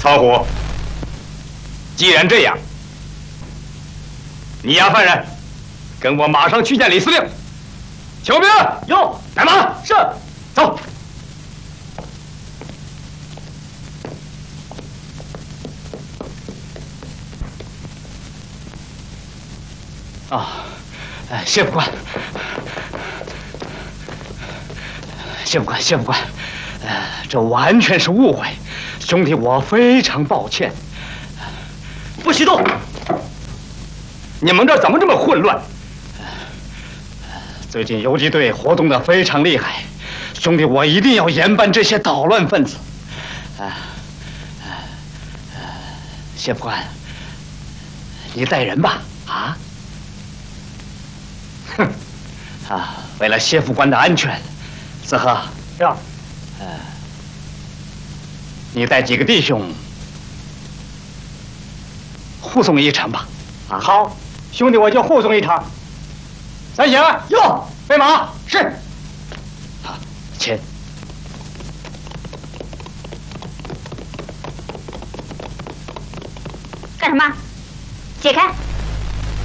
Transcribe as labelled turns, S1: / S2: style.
S1: 老虎，既然这样，你押犯人，跟我马上去见李司令。求兵！
S2: 有，
S1: 带马。
S2: 是，
S1: 走。
S2: 谢副官，谢副官，谢副官，这完全是误会，兄弟我非常抱歉。
S1: 不许动！你们这儿怎么这么混乱？
S2: 最近游击队活动的非常厉害，兄弟我一定要严办这些捣乱分子。谢副官，你带人吧，啊？哼，为了谢副官的安全，子和
S1: 是。
S2: 你带几个弟兄护送一程吧。
S1: 好，兄弟我就护送一程。三贤，
S2: 哟，
S1: 备马。
S2: 是。好，请。
S3: 干什么？解开！